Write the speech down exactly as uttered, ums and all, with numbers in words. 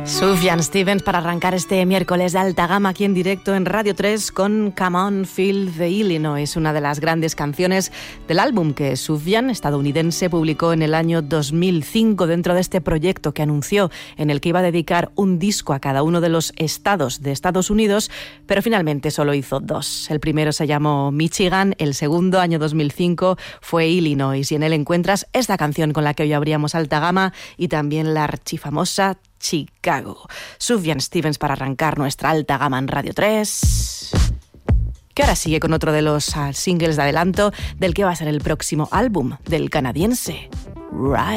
Sufjan Stevens para arrancar este miércoles de alta gama aquí en directo en Radio tres con Come On Feel the Illinois, una de las grandes canciones del álbum que Sufjan, estadounidense, publicó en el año dos mil cinco dentro de este proyecto que anunció en el que iba a dedicar un disco a cada uno de los estados de Estados Unidos, pero finalmente solo hizo dos. El primero se llamó Michigan, el segundo, año dos mil cinco, fue Illinois, y en él encuentras esta canción con la que hoy abríamos alta gama y también la archifamosa Chicago. Sufjan Stevens para arrancar nuestra alta gama en Radio tres, que ahora sigue con otro de los uh, singles de adelanto del que va a ser el próximo álbum del canadiense, Right.